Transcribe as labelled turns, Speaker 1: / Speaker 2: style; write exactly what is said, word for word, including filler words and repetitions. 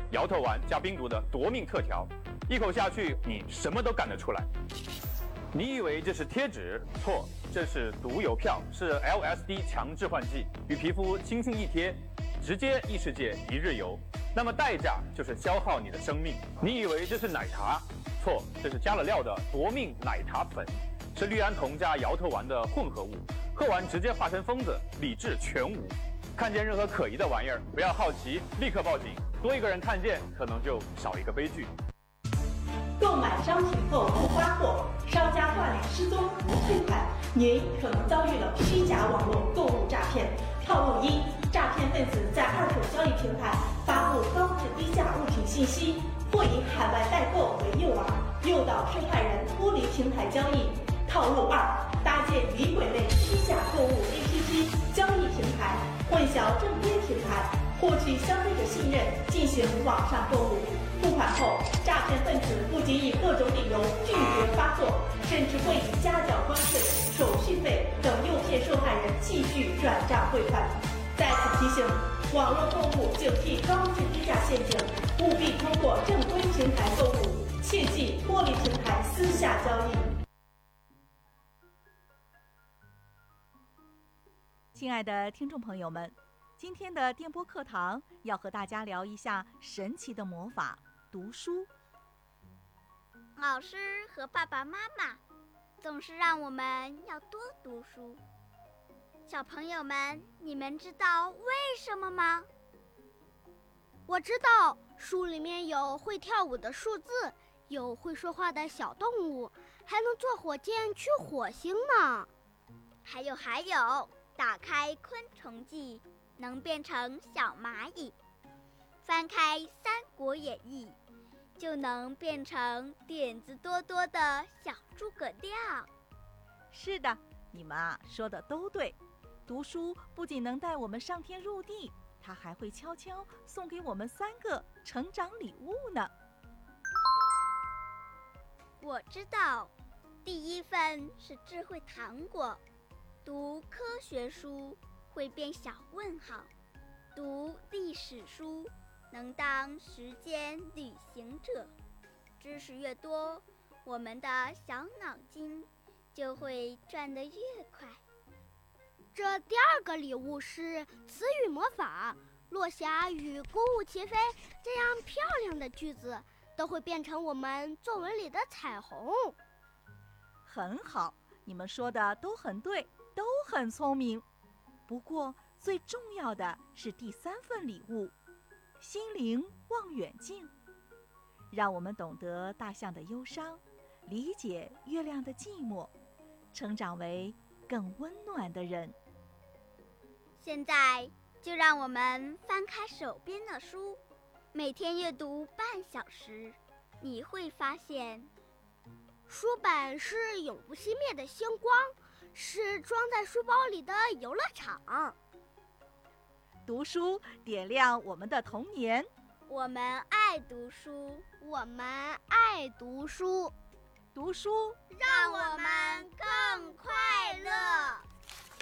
Speaker 1: 摇头丸加冰毒的夺命特调，一口下去你什么都干得出来。你以为这是贴纸？错，这是毒邮票，是 L S D 强致幻剂，与皮肤轻轻一贴，直接异世界一日游。那么代价就是消耗你的生命。你以为这是奶茶？错，这是加了料的夺命奶茶粉，是氯胺酮加摇头丸的混合物，喝完直接化成疯子，理智全无。看见任何可疑的玩意儿，不要好奇，立刻报警。多一个人看见，可能就少一个悲剧。
Speaker 2: 购买商品后不发货，商家换领失踪不退款，您可能遭遇了虚假网络购物诈骗。套路一：诈骗分子在二手交易平台发布高质低价物品信息，或以海外代购为诱饵，诱导受害人脱离平台交易。套路二：搭建离鬼类虚假购物 A P P 交易平台，混淆正规平台，获取消费者信任，进行网上购物。付款后，诈骗分子不仅以各种理由拒绝发货，甚至会以加缴关税、手续费等诱骗受害人继续转账汇款。在此提醒，网络购物警惕高质低价陷阱，务必通过正规平台购物，切忌脱离平台私下交易。
Speaker 3: 亲爱的听众朋友们，今天的电波课堂要和大家聊一下神奇的魔法读书。
Speaker 4: 老师和爸爸妈妈总是让我们要多读书。小朋友们，你们知道为什么吗？
Speaker 5: 我知道，书里面有会跳舞的数字，有会说话的小动物，还能坐火箭去火星呢。
Speaker 4: 还有还有，打开昆虫记能变成小蚂蚁，翻开《三国演义》就能变成点子多多的小诸葛亮。
Speaker 3: 是的，你们啊说的都对。读书不仅能带我们上天入地，它还会悄悄送给我们三个成长礼物呢。
Speaker 4: 我知道，第一份是智慧糖果，读科学书会变小问号，读历史书能当时间旅行者。知识越多，我们的小脑筋就会转得越快。
Speaker 5: 这第二个礼物是词语魔法，落霞与孤鹜齐飞这样漂亮的句子都会变成我们作文里的彩虹。
Speaker 3: 很好，你们说的都很对，都很聪明。不过最重要的是第三份礼物，心灵望远镜，让我们懂得大象的忧伤，理解月亮的寂寞，成长为更温暖的人。
Speaker 4: 现在就让我们翻开手边的书，每天阅读半小时，你会发现，
Speaker 5: 书本是永不熄灭的星光，是装在书包里的游乐场。
Speaker 3: 读书点亮我们的童年，
Speaker 4: 我们爱读书，
Speaker 5: 我们爱读书，
Speaker 3: 读书
Speaker 4: 让我们更快乐。